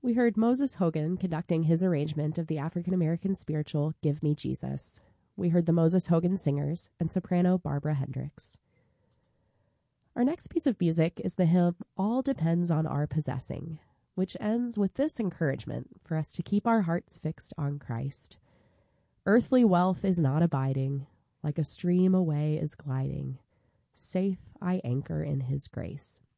We heard Moses Hogan conducting his arrangement of the African-American spiritual Give Me Jesus. We heard the Moses Hogan Singers and soprano Barbara Hendricks. Our next piece of music is the hymn All Depends on Our Possessing, which ends with this encouragement for us to keep our hearts fixed on Christ. Earthly wealth is not abiding, like a stream away is gliding. Safe I anchor in his grace.